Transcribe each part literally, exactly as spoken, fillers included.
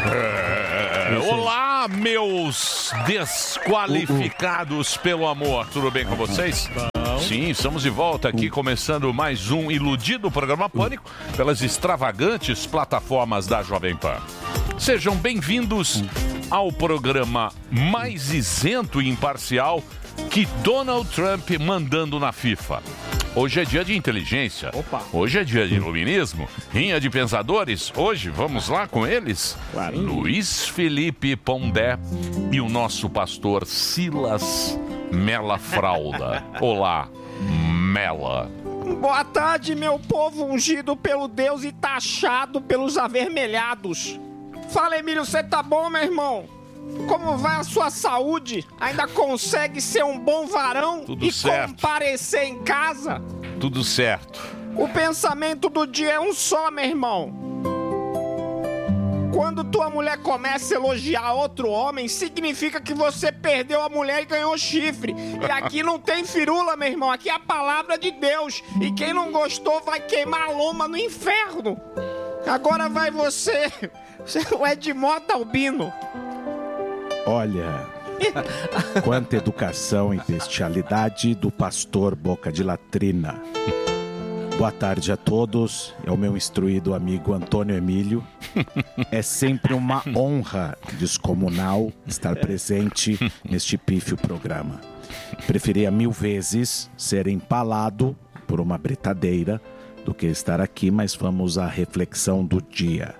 É, olá, meus desqualificados pelo amor. Tudo bem com vocês? Sim, estamos de volta aqui, começando mais um iludido programa Pânico pelas extravagantes plataformas da Jovem Pan. Sejam bem-vindos ao programa mais isento e imparcial que Donald Trump mandando na FIFA. Hoje é dia de inteligência. Opa. Hoje é dia de iluminismo. Rinha de pensadores. Hoje, vamos lá com eles? Claro. Luiz Felipe Pondé e o nosso pastor Silas Mela Fralda. Olá, Mela. Boa tarde, meu povo ungido pelo Deus e taxado pelos avermelhados. Fala, Emílio, você tá bom, meu irmão? Como vai a sua saúde? Ainda consegue ser um bom varão Tudo e certo. comparecer em casa? Tudo certo. O pensamento do dia é um só, meu irmão. Quando tua mulher começa a elogiar outro homem, significa que você perdeu a mulher e ganhou chifre. E aqui não tem firula, meu irmão. Aqui é a palavra de Deus. E quem não gostou vai queimar a loma no inferno. Agora vai você, o Edmota Albino. Olha, quanta educação e bestialidade do pastor Boca de Latrina. Boa tarde a todos, é o meu instruído amigo Antônio Emílio. É sempre uma honra descomunal estar presente neste pífio programa. Preferia mil vezes ser empalado por uma britadeira do que estar aqui, mas vamos à reflexão do dia.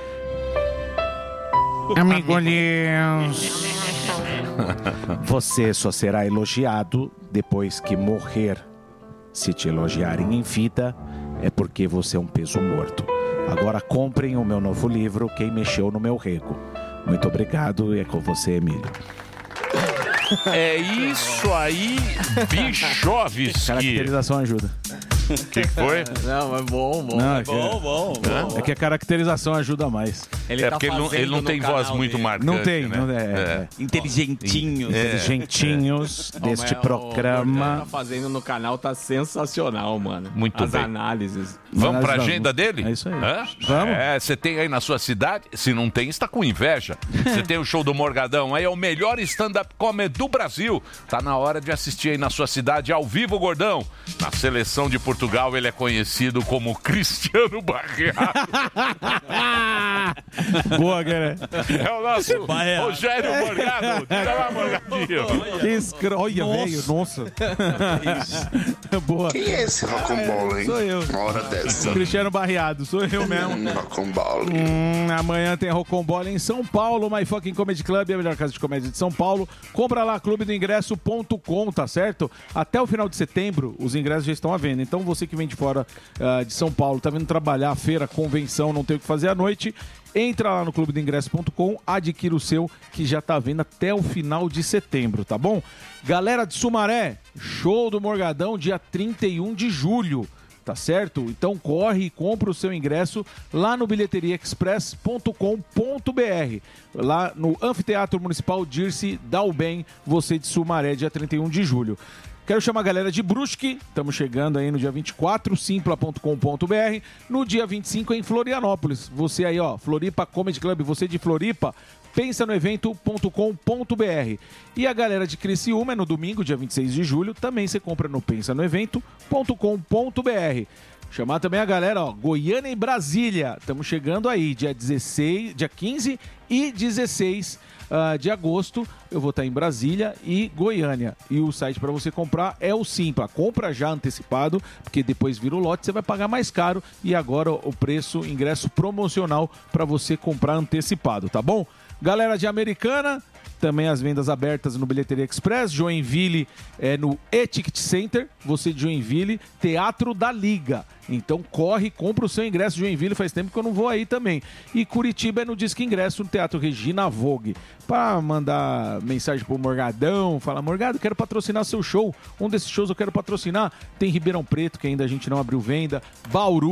Amigolhinhos, você só será elogiado depois que morrer. Se te elogiarem em vida, é porque você é um peso morto. Agora comprem o meu novo livro, Quem Mexeu no Meu Rego. Muito obrigado e é com você, Emílio. É isso aí, Bichovski. Caracterização ajuda. O que foi? Não, é bom, bom. Não, é é que- bom, bom, bom. É que a caracterização ajuda mais. Ele é tá porque ele não, fazendo ele não no tem canal voz muito dele. marcante, Não tem, né? não é, é. É. Inteligentinho. É. Inteligentinhos deste O programa. tá fazendo no canal tá sensacional, mano. Muito As bem. análises. Vamos pra Nós agenda vamos. dele? É isso aí. Hã? Vamos. É, você tem aí na sua cidade? Se não tem, está com inveja. Você tem o show do Morgadão, aí é o melhor stand-up comedy do Brasil. Tá na hora de assistir aí na sua cidade ao vivo, Gordão. Na seleção de Portugal, ele é conhecido como Cristiano Barreado. Boa, cara. É o nosso Rogério Morgado. Diga lá, Morgadinho. Que escro... Olha, velho, nossa. Boa. Quem é esse Rocambole, hein? Sou eu. Uma hora dessa. Cristiano Barreado, sou eu mesmo. Hum, Rocambole. Hum, amanhã tem Rocambole em São Paulo, My Fucking Comedy Club, a melhor casa de comédia de São Paulo. Compra lá, clube do ingresso ponto com, tá certo? Até o final de setembro, os ingressos já estão à venda. Então, você que vem de fora uh, de São Paulo, tá vindo trabalhar, feira, convenção, não tem o que fazer à noite, entra lá no clube do ingresso ponto com, adquira o seu, que já tá à venda até o final de setembro, tá bom? Galera de Sumaré, show do Morgadão, dia trinta e um de julho. Tá certo? Então corre e compra o seu ingresso lá no bilheteria express ponto com ponto b r. Lá no Anfiteatro Municipal Dirce Dalben, você de Sumaré, dia trinta e um de julho. Quero chamar a galera de Brusque, estamos chegando aí no dia vinte e quatro, simpla ponto com ponto b r. No dia vinte e cinco em Florianópolis. Você aí, ó, Floripa Comedy Club, você de Floripa, pensa no evento ponto com ponto b r. E a galera de Criciúma, no domingo, dia vinte e seis de julho, também você compra no pensa no evento ponto com ponto b r. Chamar também a galera, ó, Goiânia e Brasília. Estamos chegando aí, dia dezesseis, dia quinze e dezesseis uh, de agosto. Eu vou estar em Brasília e Goiânia. E o site para você comprar é o Simpla. Compra já antecipado, porque depois vira o lote, você vai pagar mais caro. E agora o preço, ingresso promocional para você comprar antecipado, tá bom? Galera de Americana, também as vendas abertas no Bilheteria Express. Joinville é no E-Ticket Center. Você de Joinville, Teatro da Liga. Então corre, compra o seu ingresso. Joinville faz tempo que eu não vou aí também. E Curitiba é no Disque Ingresso, no Teatro Regina Vogue. Para mandar mensagem pro Morgadão, fala: Morgado, quero patrocinar seu show. Um desses shows eu quero patrocinar. Tem Ribeirão Preto, que ainda a gente não abriu venda. Bauru.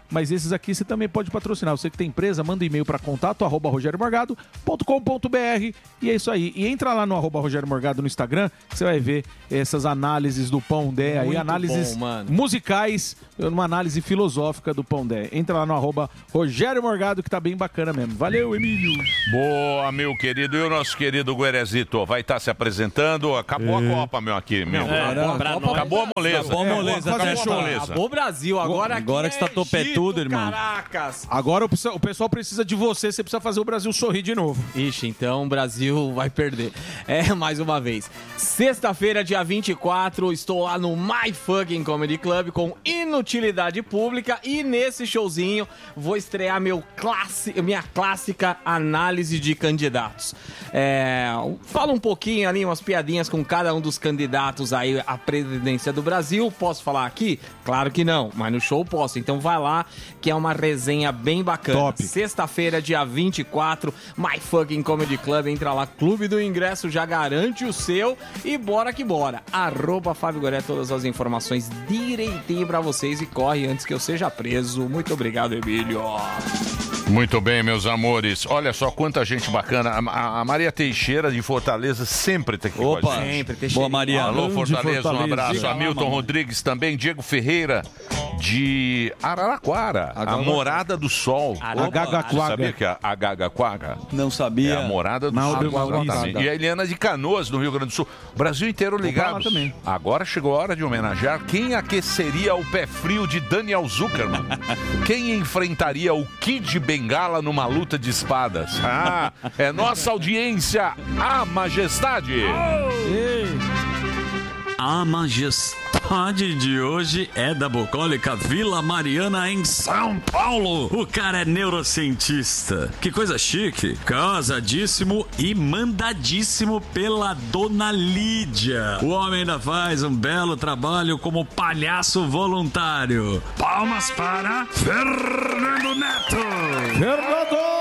mas esses aqui você também pode patrocinar. Você que tem empresa, manda um e-mail para contato arroba rogério morgado ponto com ponto b r e é isso aí. E entra lá no arroba Rogério Morgado no Instagram, que você vai ver essas análises do Pão Dé aí, Muito análises bom, mano. musicais, uma análise filosófica do Pão Dé. Entra lá no arroba Rogério Morgado, que tá bem bacana mesmo. Valeu, Emílio! Boa, meu querido. E o nosso querido Guerezito vai estar se apresentando. Acabou a Copa, meu, aqui. Meu. É, não, pra acabou, nós- acabou a moleza. Acabou a moleza, Acabou fechou. a moleza. Acabou o Brasil, agora aqui Agora que você tá é topetudo, Egito, irmão. Caracas. Agora o pessoal- o pessoal precisa de você, você precisa fazer o Brasil sorrir de novo. Ixi, então o Brasil vai perder. É, mais uma vez. Sexta-feira, dia vinte e quatro, estou lá no My Fucking Comedy Club com Inutilidade Pública e nesse showzinho vou estrear meu classi- minha clássica análise de candidatos. É, fala um pouquinho ali, umas piadinhas com cada um dos candidatos aí à presidência do Brasil. Posso falar aqui? Claro que não, mas no show posso. Então vai lá, que é uma resenha bem bacana. Top. Sexta-feira, dia vinte e quatro, My Fucking Comedy Club. Entra lá, Clube do Ingresso, já garante o seu. E bora que bora. Arroba Fábio Goré, todas as informações direitinho pra vocês. E corre antes que eu seja preso. Muito obrigado, Emílio. Muito bem, meus amores. Olha só quanta gente bacana. A, a- a Maria Teixeira de Fortaleza sempre tá aqui Opa, com a gente. Sempre, Teixeira. Boa, Maria. Alô, Grande Fortaleza, um Fortaleza. abraço. Diga lá, Hamilton mamãe. Rodrigues também. Diego Ferreira de Araraquara, a Morada do Sol. A Gaga Você sabia Quaga. que a, a Gaga Quaga Não é sabia. a Morada do Não, Sol? do Maurício. Exatamente. E a Eliana de Canoas, no Rio Grande do Sul. Brasil inteiro ligado. lá também. Agora chegou a hora de homenagear quem aqueceria o pé frio de Daniel Zuckerman. Quem enfrentaria o Kid Bengala numa luta de espadas? Ah, é nossa audiência, a majestade. A majestade de hoje é da bucólica Vila Mariana, em São Paulo. O cara é neurocientista. Que coisa chique. Casadíssimo e mandadíssimo pela dona Lídia. O homem ainda faz um belo trabalho como palhaço voluntário. Palmas para Fernando Neto. Fernando!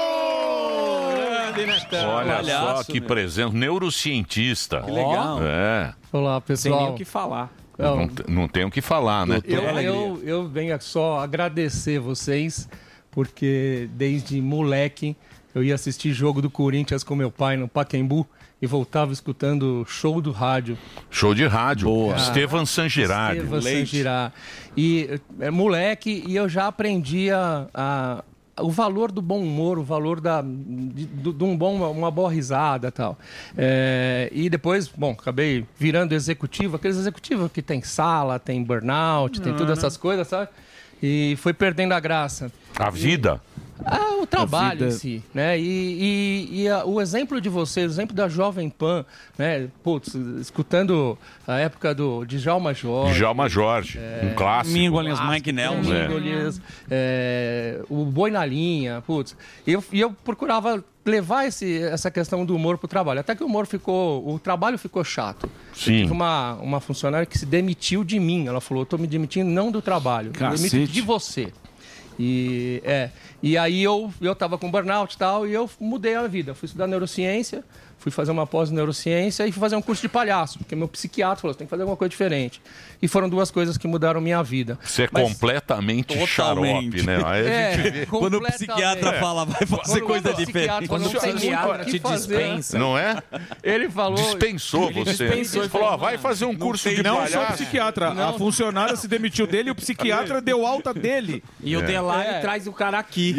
Olha Palhaço, só que meu. presença, neurocientista. Que legal. É, Olá, Sem nem pessoal. o que falar. não, te- não tem o que falar, né? Eu, eu, eu venho só agradecer vocês, porque desde moleque eu ia assistir jogo do Corinthians com meu pai no Pacaembu e voltava escutando show do rádio. Show de rádio. Boa. Estevan Sangirardi. Estevam Sangirá. E é moleque, e eu já aprendi a, a- o valor do bom humor, o valor da, de, do- de um bom, uma boa risada e tal. É, e depois, bom, acabei virando executivo, aqueles executivos que tem sala, tem burnout, tem todas essas coisas, sabe? E foi perdendo a graça. A vida. Ah, o trabalho vida- em si, né? E, e- e a- o exemplo de vocês, o exemplo da Jovem Pan, né? Putz, escutando a época do Djalma Jorge. Djalma Jorge, um clássico. Mingolinhas, Mike Nelson. É. Domingo, Elias, é, o Boi na Linha, putz. E eu, e eu procurava levar esse, essa questão do humor pro trabalho. Até que o humor ficou, o trabalho ficou chato. Sim. Eu tive uma, uma funcionária que se demitiu de mim. Ela falou, eu tô me demitindo não do trabalho, eu me Cacete. demito de você. E, é, e aí eu, eu tava com burnout e tal, e eu mudei a vida. Fui estudar neurociência, fui fazer uma pós em neurociência e fui fazer um curso de palhaço, porque meu psiquiatra falou, você tem que fazer alguma coisa diferente. E foram duas coisas que mudaram minha vida. Você é Mas- completamente Totalmente. xarope, né? Aí a É, gente vê. Quando o completamente. psiquiatra fala, vai fazer Quando coisa o psiquiatra diferente. fala, Quando o não tem psiquiatra muito o que te fazer. dispensa. Não é? Ele falou... Dispensou ele você. dispensou Ele e falou, ó, falou, vai fazer um curso de Não só o palhaço. psiquiatra, a funcionária se demitiu dele e o psiquiatra deu alta dele. E o Delari É. traz o cara aqui.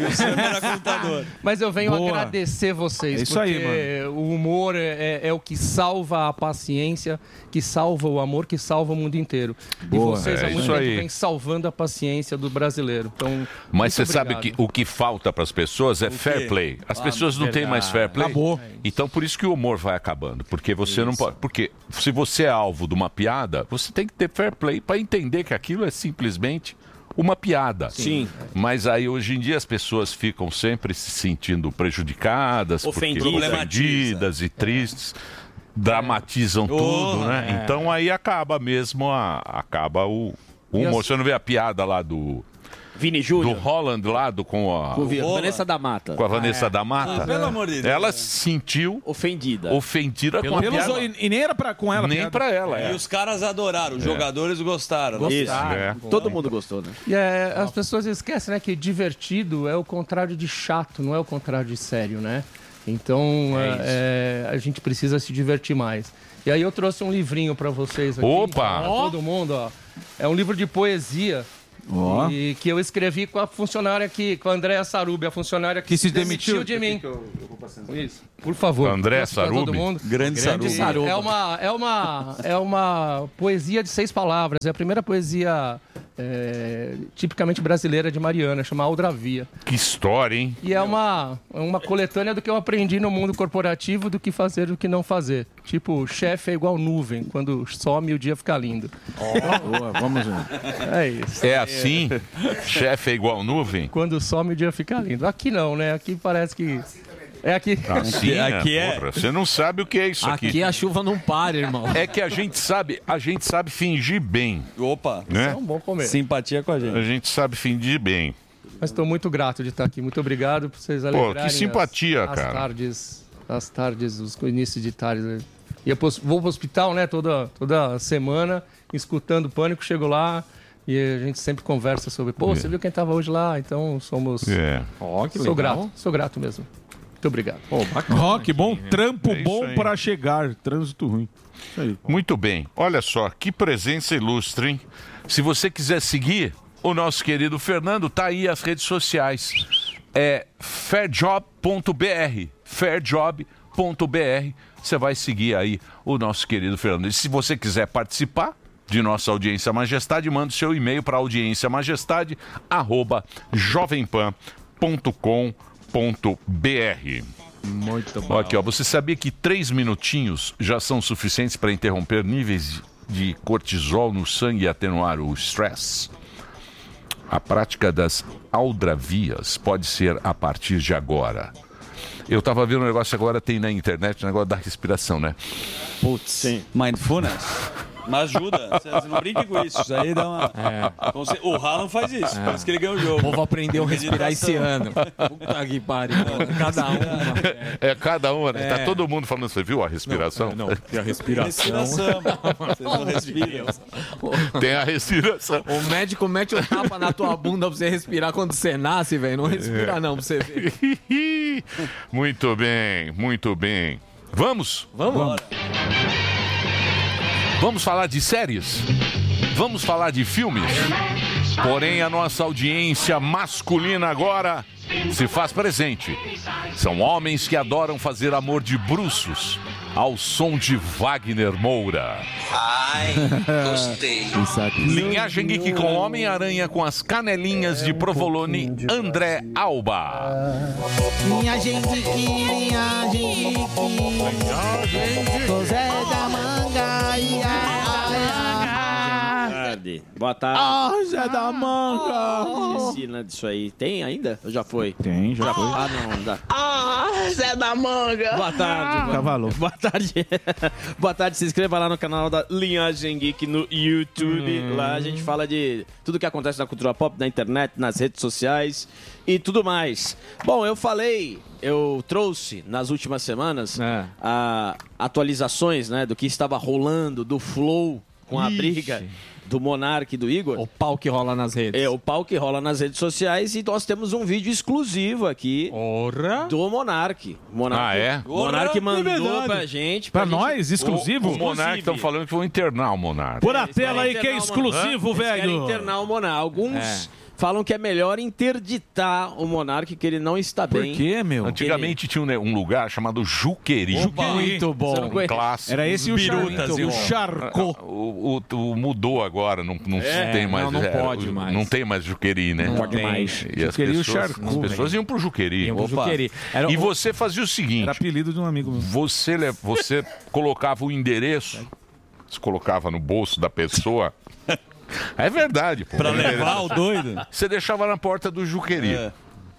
Mas eu venho Boa. agradecer vocês, É isso aí, porque o humor é, é o que salva a paciência, que salva o amor, que salva o mundo inteiro. Boa. E vocês É há muito isso tempo aí. vêm salvando a paciência do brasileiro. Então, Mas você muito sabe obrigado. que o que falta para as pessoas é fair play. As pessoas não têm mais fair play. Acabou. Então por isso que o humor vai acabando, porque você não pode, porque se você é alvo de uma piada, você tem que ter fair play para entender que aquilo é simplesmente uma piada. Sim. Mas aí hoje em dia as pessoas ficam sempre se sentindo prejudicadas, Ofendidas. porque ofendidas e tristes. Dramatizam tudo, né? é. Então aí acaba mesmo a, acaba o, o E humor. as- Você não vê a piada lá do Vini Júnior. Do Holland lá, do, com a... Com a Vanessa da Mata. Com a Vanessa da Mata. Ah, pelo amor de Deus. Ela se sentiu... Ofendida. Ofendida Pelo com a pelos piada. olhos, e nem era pra, com ela. Nem piada. pra ela, é. E os caras adoraram, os jogadores gostaram. né? Isso. É. Todo mundo gostou, né? E é, as pessoas esquecem, né, que divertido é o contrário de chato, não é o contrário de sério, né? Então é, é, a gente precisa se divertir mais. E aí eu trouxe um livrinho para vocês aqui. Opa! Pra todo mundo, ó. É um livro de poesia. Ó. E que eu escrevi com a funcionária aqui, com a Andréa Sarubi, a funcionária que, Que se demitiu. de mim. Isso, por favor. Andréa Trouxe pra Sarubi? todo mundo. Grande, Grande Sarubi. Sarubi. É uma, é, uma, é uma poesia de seis palavras. É a primeira poesia é, tipicamente brasileira de Mariana, chama Aldravia. Que história, hein? E é uma, é uma coletânea do que eu aprendi no mundo corporativo, do que fazer e do que não fazer. Tipo, chefe é igual nuvem, quando some o dia fica lindo. Boa, vamos ver. É isso. É assim? Chefe é igual nuvem? Quando some o dia fica lindo. Aqui não, né? Aqui parece que... É aqui. Assim, Aqui né? é- Porra, você não sabe o que é isso aqui. Aqui a chuva não para, irmão. É que a gente sabe, a gente sabe fingir bem, Opa, né? É um bom comer. simpatia com a gente. A gente sabe fingir bem. Mas estou muito grato de estar aqui. Muito obrigado por vocês alegrarem. que simpatia, as, cara. As tardes, as tardes, os inícios de tarde. né? Ia pro, vou pro hospital, né? Toda, toda semana, escutando Pânico. Chego lá e a gente sempre conversa sobre... Pô, você viu quem estava hoje lá? Então somos... É. Ó, que Sou legal. grato, sou grato mesmo. Muito obrigado. Ó, que bom. Trampo É isso bom aí. pra chegar. Trânsito ruim. Isso aí. Muito bem. Olha só, que presença ilustre, hein? Se você quiser seguir o nosso querido Fernando, tá aí as redes sociais. É fairjob ponto b r. fairjob ponto b r. Você vai seguir aí o nosso querido Fernando. E se você quiser participar de nossa Audiência Majestade, manda o seu e-mail para audienciamajestade arroba jovempan ponto com ponto b r. Muito bom. Aqui, ó, você sabia que três minutinhos já são suficientes para interromper níveis de cortisol no sangue e atenuar o estresse? A prática das aldravias pode ser a partir de agora. Eu tava vendo um negócio agora, tem na internet, um negócio da respiração, né? Putz, sim. Mindfulness. Mas ajuda, você não brinque com isso. Isso aí dá uma. Conce- O Haaland faz isso, por isso que ele ganha o jogo. O povo aprendeu a respirar esse Meditação. ano. Puta que pariu. Cada um. É cada uma, né? Tá todo mundo falando, você viu a respiração? Não, tem a respiração. Respiração. Vocês não respiram. Tem a respiração. O médico mete o tapa na tua bunda pra você respirar quando você nasce, velho. Não respira, não, pra você ver. Muito bem, muito bem. Vamos? Vamos? Vamos falar de séries? Vamos falar de filmes? Porém, a nossa audiência masculina agora se faz presente. São homens que adoram fazer amor de bruços ao som de Wagner Moura. Ai, gostei. Linhagem Geek com Homem-Aranha com as canelinhas de provolone, André Alba. Linhagem Geek, linhagem Geek. Com Zé da Manga e a... Boa tarde. Ah, Zé da Manga. Ensina disso aí. Tem ainda? Ou já foi? Tem, já foi. Ah, não, não dá. Ah, Zé da Manga. Boa tarde, mano. Cavalo. Boa tarde. Boa tarde, se inscreva lá no canal da Linhagem Geek no YouTube. Hum. Lá a gente fala de tudo que acontece na cultura pop, na internet, nas redes sociais e tudo mais. Bom, eu falei, eu trouxe nas últimas semanas É. a, atualizações, né, do que estava rolando, do Flow com a Ixi. briga do Monark e do Igor. O pau que rola nas redes. É, o pau que rola nas redes sociais e nós temos um vídeo exclusivo aqui Porra. do Monark. Monark Ah, é? O Monark Porra, mandou verdade. pra gente. Pra gente- nós, exclusivo? O, o Monark estão falando que vão internar o Monark. Por a Eles querem tela aí que é internar o Monark. exclusivo, Eles querem velho. internar o Monark. Alguns falam que é melhor interditar o Monark, que ele não está Por bem. quê, meu? Antigamente tinha um, né, um lugar chamado Juqueri. Muito Você bom. não conhece? Clássico. Era esse e o Birutas Charco. e O o- Charco. O, o- o- mudou agora, não, não É, tem mais. não, não é, pode o- mais. Não tem mais Juqueri, né? Não pode tem. mais. E as Juqueri e o pessoas, Charcot, as pessoas iam pro Juqueri. Iam pro Opa. Juqueri. Era E o- você fazia o seguinte: Era apelido de um amigo meu. você, le- você colocava o endereço, você colocava no bolso da pessoa. É verdade, pô. Pra levar o doido. Você deixava na porta do Juqueri. É.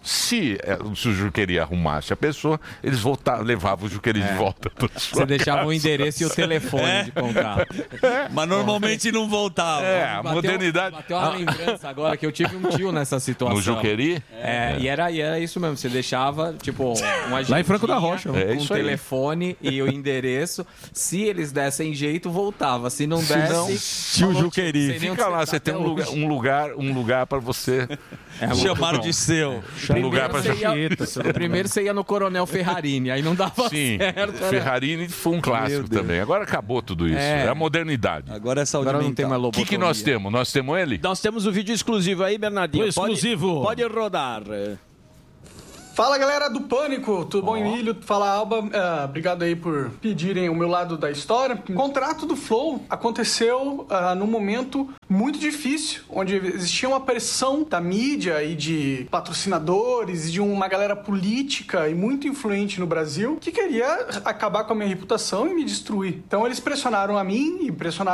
Se, eh, se o Juqueri arrumasse a pessoa, eles voltavam, levavam o Juqueri de volta. pra sua Você deixava casa. o endereço e o telefone É. de contato. Mas normalmente não voltava. É, a modernidade. Bateu uma lembrança agora que eu tive um tio nessa situação. No Juqueri? É, E, era, e era isso mesmo. Você deixava, tipo, uma Lá em Franco da Rocha. com É o isso aí. telefone e o endereço. Se eles dessem jeito, voltava. Se não Se desse... não, Tio falou, Juqueri. sei nem onde Fica lá, tá você tem até um lugar, hoje. um lugar, um lugar para você. É, muito Chamaram bom. de seu. Um lugar para Primeiro você ia- Primeiro você ia no Coronel Ferrarini, aí não dava Sim, certo. era- Ferrarini foi um clássico também. Agora acabou tudo isso. É, É. a modernidade. Agora é saúde Agora não tem mental. mais O que, que nós temos? Nós temos ele? Nós temos o vídeo exclusivo aí, Bernardinho. O exclusivo. Pode, pode rodar. Fala galera do Pânico, tudo bom, Emílio? Fala Alba, Ah, obrigado aí por pedirem o meu lado da história. O contrato do Flow aconteceu ah, num momento muito difícil, onde existia uma pressão da mídia e de patrocinadores e de uma galera política e muito influente no Brasil que queria acabar com a minha reputação e me destruir. Então eles pressionaram a mim e pressionaram